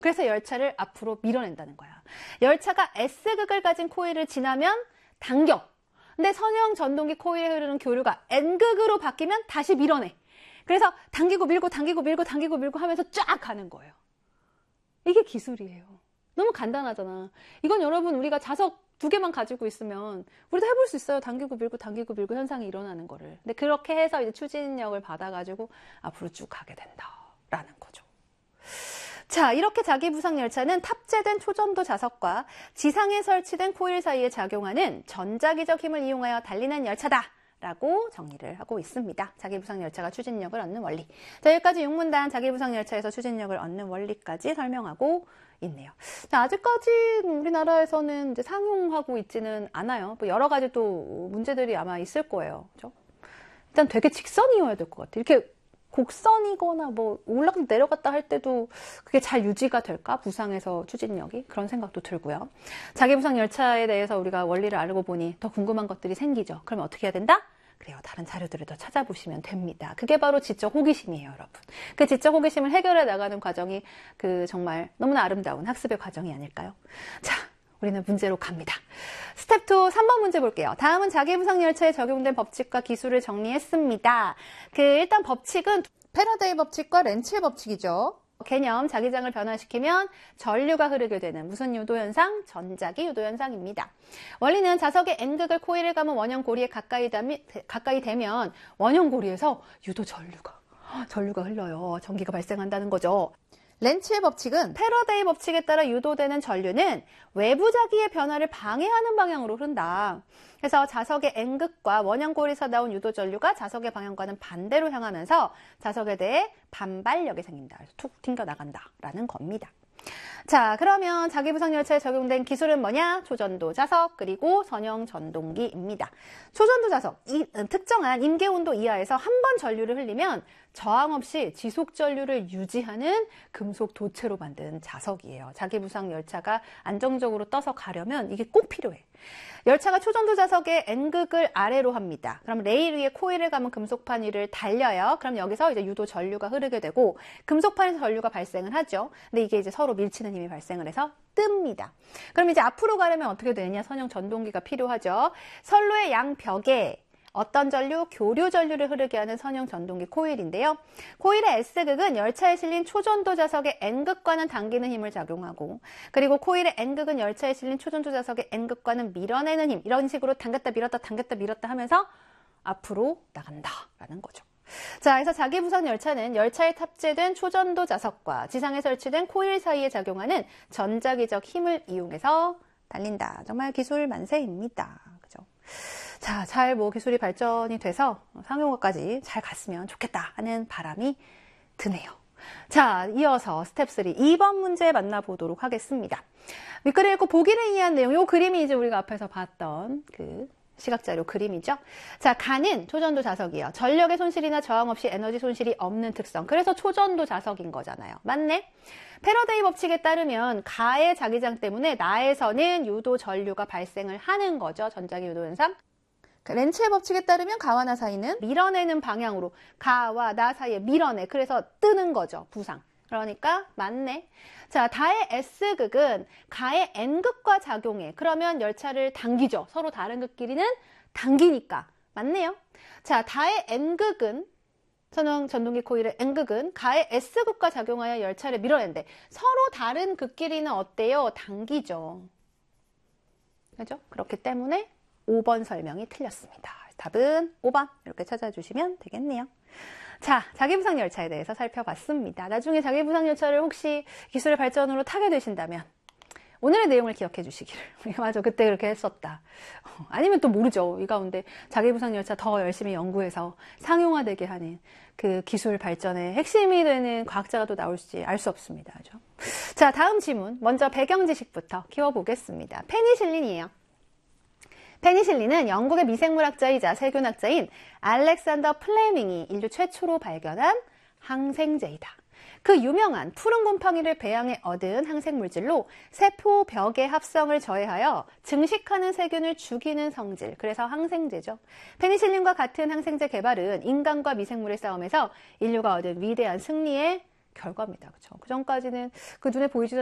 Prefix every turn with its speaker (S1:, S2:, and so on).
S1: 그래서 열차를 앞으로 밀어낸다는 거야. 열차가 S극을 가진 코일을 지나면 당겨. 근데 선형 전동기 코일에 흐르는 교류가 N극으로 바뀌면 다시 밀어내. 그래서 당기고 밀고 당기고 밀고 당기고 밀고 하면서 쫙 가는 거예요. 이게 기술이에요. 너무 간단하잖아. 이건 여러분 우리가 자석 2개만 가지고 있으면 우리도 해볼 수 있어요. 당기고 밀고 현상이 일어나는 거를. 근데 그렇게 해서 이제 추진력을 받아가지고 앞으로 쭉 가게 된다라는 거죠. 자, 이렇게 자기부상 열차는 탑재된 초전도 자석과 지상에 설치된 코일 사이에 작용하는 전자기적 힘을 이용하여 달리는 열차다 라고 정리를 하고 있습니다. 자기부상 열차가 추진력을 얻는 원리. 자, 여기까지 6문단 자기부상 열차에서 추진력을 얻는 원리까지 설명하고 있네요. 자, 아직까지 우리나라에서는 이제 상용하고 있지는 않아요. 뭐 여러 가지 또 문제들이 아마 있을 거예요. 그죠? 일단 되게 직선이어야 될 것 같아요. 이렇게 곡선이거나 뭐 올라갔다 내려갔다 할 때도 그게 잘 유지가 될까? 부상에서 추진력이? 그런 생각도 들고요. 자기부상 열차에 대해서 우리가 원리를 알고 보니 더 궁금한 것들이 생기죠. 그러면 어떻게 해야 된다? 그래요. 다른 자료들을 더 찾아보시면 됩니다. 그게 바로 지적 호기심이에요, 여러분. 그 지적 호기심을 해결해 나가는 과정이 정말 너무나 아름다운 학습의 과정이 아닐까요? 자, 우리는 문제로 갑니다. 스텝 2, 3번 문제 볼게요. 다음은 자기부상 열차에 적용된 법칙과 기술을 정리했습니다. 일단 법칙은 패러데이 법칙과 렌츠의 법칙이죠. 개념, 자기장을 변화시키면 전류가 흐르게 되는 무슨 유도 현상? 전자기 유도 현상입니다. 원리는 자석의 N극을 코일을 감은 원형 고리에 가까이 되면 원형 고리에서 유도 전류가 흘러요. 전기가 발생한다는 거죠. 렌츠의 법칙은 패러데이 법칙에 따라 유도되는 전류는 외부 자기의 변화를 방해하는 방향으로 흐른다. 그래서 자석의 N극과 원형골에서 나온 유도 전류가 자석의 방향과는 반대로 향하면서 자석에 대해 반발력이 생긴다. 그래서 툭 튕겨나간다라는 겁니다. 자, 그러면 자기부상 열차에 적용된 기술은 뭐냐? 초전도 자석 그리고 선형 전동기입니다. 초전도 자석, 특정한 임계온도 이하에서 한 번 전류를 흘리면 저항 없이 지속 전류를 유지하는 금속 도체로 만든 자석이에요. 자기부상 열차가 안정적으로 떠서 가려면 이게 꼭 필요해. 열차가 초전도 자석의 N극을 아래로 합니다. 그럼 레일 위에 코일을 감은 금속판 위를 달려요. 그럼 여기서 이제 유도 전류가 흐르게 되고 금속판에서 전류가 발생을 하죠. 근데 이게 이제 서로 밀치는 힘이 발생을 해서 뜹니다. 그럼 이제 앞으로 가려면 어떻게 되느냐? 선형 전동기가 필요하죠. 선로의 양벽에 어떤 전류? 교류 전류를 흐르게 하는 선형 전동기 코일인데요. 코일의 S극은 열차에 실린 초전도 자석의 N극과는 당기는 힘을 작용하고, 그리고 코일의 N극은 열차에 실린 초전도 자석의 N극과는 밀어내는 힘, 이런 식으로 당겼다 밀었다 하면서 앞으로 나간다라는 거죠. 자, 그래서 자기부상 열차는 열차에 탑재된 초전도 자석과 지상에 설치된 코일 사이에 작용하는 전자기적 힘을 이용해서 달린다. 정말 기술 만세입니다. 그죠? 자, 잘 기술이 발전이 돼서 상용화까지 잘 갔으면 좋겠다 하는 바람이 드네요. 자, 이어서 스텝 3, 2번 문제 만나보도록 하겠습니다. 밑글을 읽고 보기를 이해한 내용, 이 그림이 이제 우리가 앞에서 봤던 시각자료 그림이죠. 자, 가는 초전도 자석이에요. 전력의 손실이나 저항 없이 에너지 손실이 없는 특성. 그래서 초전도 자석인 거잖아요. 맞네? 패러데이 법칙에 따르면 가의 자기장 때문에 나에서는 유도 전류가 발생을 하는 거죠. 전자기 유도 현상. 렌츠의 법칙에 따르면 가와 나 사이는 밀어내는 방향으로 가와 나 사이에 밀어내. 그래서 뜨는 거죠. 부상. 그러니까 맞네. 자, 다의 S극은 가의 N극과 작용해. 그러면 열차를 당기죠. 서로 다른 극끼리는 당기니까. 맞네요. 자, 다의 N극은 선형 전동기 코일의 N극은 가의 S극과 작용하여 열차를 밀어낸대. 서로 다른 극끼리는 어때요? 당기죠. 그죠? 그렇기 때문에 5번 설명이 틀렸습니다. 답은 5번 이렇게 찾아주시면 되겠네요. 자, 자기부상 열차에 대해서 살펴봤습니다. 나중에 자기부상 열차를 혹시 기술의 발전으로 타게 되신다면 오늘의 내용을 기억해 주시기를. 맞아, 그때 그렇게 했었다. 아니면 또 모르죠. 이 가운데 자기부상 열차 더 열심히 연구해서 상용화되게 하는 그 기술 발전의 핵심이 되는 과학자가 또 나올지 알 수 없습니다. 그죠? 자, 다음 지문. 먼저 배경 지식부터 키워보겠습니다. 페니실린이에요. 페니실린은 영국의 미생물학자이자 세균학자인 알렉산더 플레밍이 인류 최초로 발견한 항생제이다. 그 유명한 푸른 곰팡이를 배양해 얻은 항생물질로 세포 벽의 합성을 저해하여 증식하는 세균을 죽이는 성질, 그래서 항생제죠. 페니실린과 같은 항생제 개발은 인간과 미생물의 싸움에서 인류가 얻은 위대한 승리의 결과입니다. 그렇죠? 그 전까지는 그 눈에 보이지